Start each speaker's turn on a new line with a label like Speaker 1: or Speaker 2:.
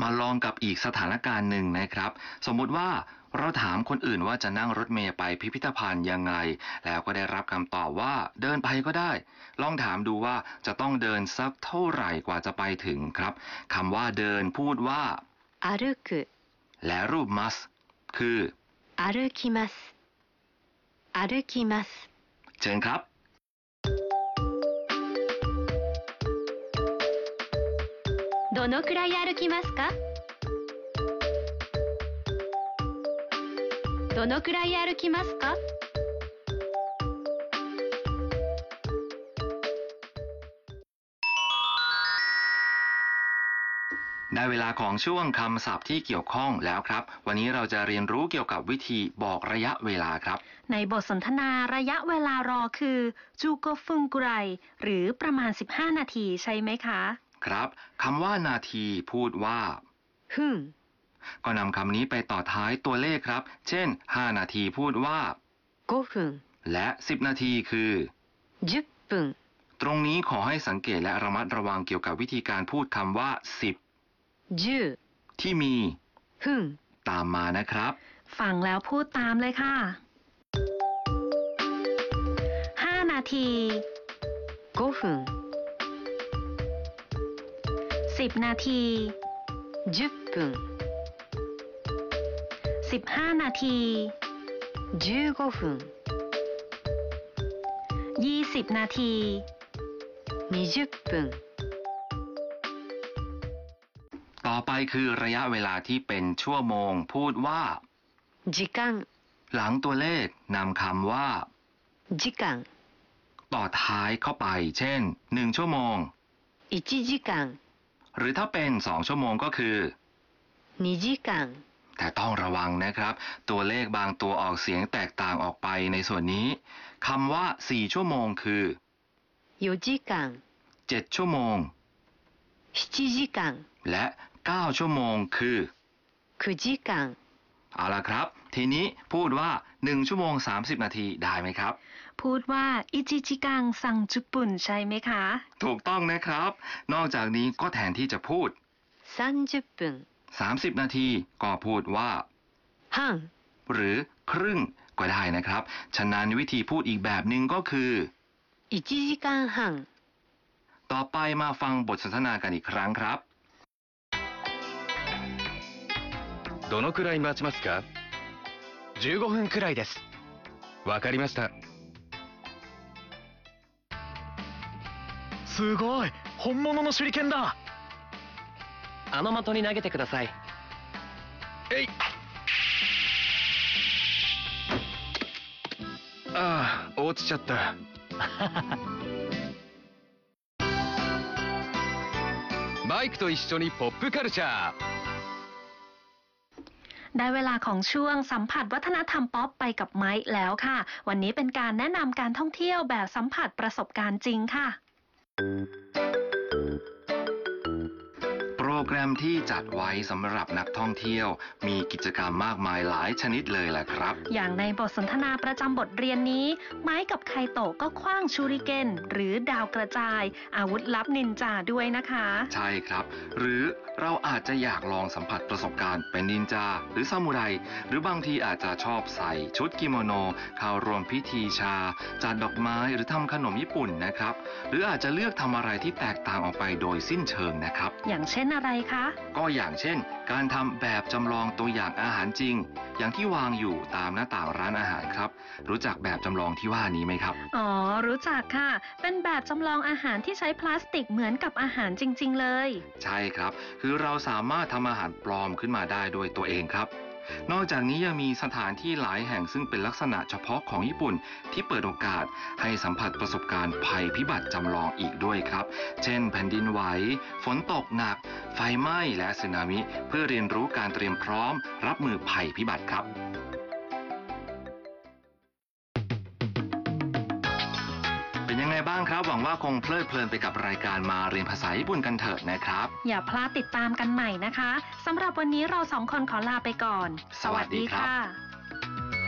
Speaker 1: มาลองกับอีกสถานการณ์หนึ่งนะครับสมมุติว่าเราถามคนอื่นว่าจะนั่งรถเมล์ไปพิพิธภัณฑ์ยังไงแล้วก็ได้รับคำตอบว่าเดินไปก็ได้ลองถามดูว่าจะต้องเดินสักเท่าไหร่กว่าจะไปถึงครับคำว่าเดินพูดว่า
Speaker 2: 歩く
Speaker 1: และรูป must คือ
Speaker 2: 歩きます歩きます
Speaker 1: เชิญครับ
Speaker 2: どのくらい歩きますかどのくらい歩きますか
Speaker 1: ได้เวลาของช่วงคำศัพท์ที่เกี่ยวข้องแล้วครับวันนี้เราจะเรียนรู้เกี่ยวกับวิธีบอกระยะเวลาครับ
Speaker 3: ในบทสนทนาระยะเวลารอคือจูโกฟุงกุไรหรือประมาณ15นาทีใช่ไหมคะ
Speaker 1: ครับคำว่านาทีพูดว่า
Speaker 2: ฮึ่ง
Speaker 1: ก็นำคำนี้ไปต่อท้ายตัวเลขครับเช่น5นาทีพูดว่า
Speaker 2: 5分
Speaker 1: และ10นาทีคือ
Speaker 2: 10分
Speaker 1: ตรงนี้ขอให้สังเกตและระมัดระวังเกี่ยวกับวิธีการพูดคำว่า10ที่มี
Speaker 2: 分
Speaker 1: ตามมานะครับ
Speaker 3: ฟังแล้วพูดตามเลยค่ะ5นาที
Speaker 2: 5分
Speaker 3: 10นาที
Speaker 2: 10分
Speaker 3: 15นาที
Speaker 2: 15分
Speaker 3: 20นาที
Speaker 2: 20分
Speaker 1: ต่อไปคือระยะเวลาที่เป็นชั่วโมงพูดว่า
Speaker 2: 時間
Speaker 1: หลังตัวเลขนำคำว่า
Speaker 2: 時間
Speaker 1: ต่อท้ายเข้าไปเช่น1ชั่วโมง
Speaker 2: 1時間
Speaker 1: หรือถ้าเป็น2ชั่วโมงก็คือ
Speaker 2: 2時間
Speaker 1: แต่ต้องระวังนะครับตัวเลขบางตัวออกเสียงแตกต่างออกไปในส่วนนี้คำว่า4ชั่วโมงคือ
Speaker 2: 4時間
Speaker 1: 7ชั่วโมง
Speaker 2: 7時間
Speaker 1: และ9ชั่วโมงคือ
Speaker 2: 9時間
Speaker 1: เอาล่ะครับทีนี้พูดว่า1ชั่วโมง30นาทีได้ไหมครับ
Speaker 3: พูดว่าอิจิจิกังซังจุปุ่นใช่ไหมคะ
Speaker 1: ถูกต้องนะครับนอกจากนี้ก็แทนที่จะพูด
Speaker 2: 30分
Speaker 1: 30นาทีก็พูดว่า
Speaker 2: 半
Speaker 1: หรือครึ่งก็ได้นะครับฉะนั้นวิธีพูดอีกแบบหนึ่งก็คือ
Speaker 2: 1時間半
Speaker 1: ต่อไปมาฟังบทสนทนากันอีกครั้งครับ
Speaker 4: どのくらい待ちますか15分くらいですわかりました
Speaker 5: すごい本物の手裏剣だ
Speaker 6: あの的に投げてください
Speaker 4: えいああ落ちちゃったマイクと一緒にポップカルチャー
Speaker 3: ได้เวลาของช่วงสัมผัสวัฒนธรรมป๊อปไปกับไมค์แล้วค่ะวันนี้เป็นการแนะนำการท่องเที่ยวแบบสัมผัสประสบการณ์จริงค่ะ
Speaker 1: โปรแกรมที่จัดไว้สำหรับนักท่องเที่ยวมีกิจกรรมมากมายหลายชนิดเลยแหละครับ
Speaker 3: อย่างในบทสนทนาประจำบทเรียนนี้ไม้กับไคโตะก็ขว้างชูริเกนหรือดาวกระจายอาวุธลับนินจาด้วยนะคะ
Speaker 1: ใช่ครับหรือเราอาจจะอยากลองสัมผัสประสบการณ์เป็นนินจาหรือซามูไรหรือบางทีอาจจะชอบใส่ชุดกิโมโนเข้าร่วมพิธีชาจัดดอกไม้หรือทำขนมญี่ปุ่นนะครับหรืออาจจะเลือกทำอะไรที่แตกต่างออกไปโดยสิ้นเชิงนะครับ
Speaker 3: อย่างเช่นอะไรคะ
Speaker 1: ก็อย่างเช่นการทำแบบจำลองตัวอย่างอาหารจริงอย่างที่วางอยู่ตามหน้าต่างร้านอาหารครับรู้จักแบบจำลองที่ว่านี้ไหมครับ
Speaker 3: อ๋อรู้จักค่ะเป็นแบบจำลองอาหารที่ใช้พลาสติกเหมือนกับอาหารจริงๆเลย
Speaker 1: ใช่ครับคือเราสามารถทำอาหารปลอมขึ้นมาได้โดยตัวเองครับนอกจากนี้ยังมีสถานที่หลายแห่งซึ่งเป็นลักษณะเฉพาะของญี่ปุ่นที่เปิดโอกาสให้สัมผัสประสบการณ์ภัยพิบัติจำลองอีกด้วยครับเช่นแผ่นดินไหวฝนตกหนักไฟไหม้และสึนามิเพื่อเรียนรู้การเตรียมพร้อมรับมือภัยพิบัติครับเป็นยังไงบ้างครับหวังว่าคงเพลิดเพลินไปกับรายการมาเรียนภาษาญี่ปุ่นกันเถิดนะครับ
Speaker 3: อย่าพลาดติดตามกันใหม่นะคะสำหรับวันนี้เรา2คนขอลาไปก่อน
Speaker 1: สวัสดีค่ะ